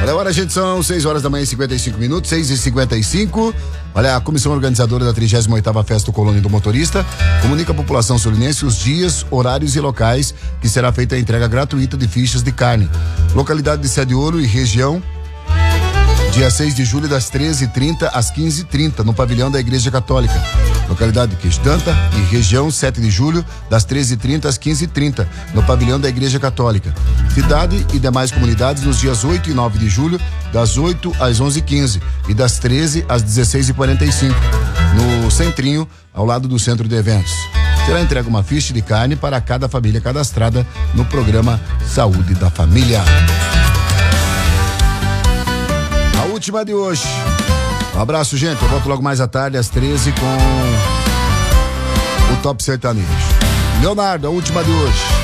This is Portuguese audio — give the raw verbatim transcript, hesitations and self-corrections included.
Olha, agora, gente, são seis horas da manhã e cinquenta e cinco minutos, seis e cinquenta e cinco. Olha, a comissão organizadora da trigésima oitava Festa do Colônia do Motorista comunica à população sulinense os dias, horários e locais que será feita a entrega gratuita de fichas de carne. Localidade de Sede Ouro e região, dia seis de julho, das treze e trinta às quinze e trinta, no pavilhão da Igreja Católica. Localidade de Quixdanta e região, sete de julho, das treze e trinta às quinze e trinta, no pavilhão da Igreja Católica. Cidade e demais comunidades nos dias oito e nove de julho, das oito às onze e quinze e das treze às dezesseis e quarenta e cinco, no Centrinho, ao lado do Centro de Eventos. Será entregue uma ficha de carne para cada família cadastrada no programa Saúde da Família. A última de hoje. Um abraço, gente. Eu volto logo mais à tarde, às treze, com o Top Sertanejo. Leonardo, a última de hoje.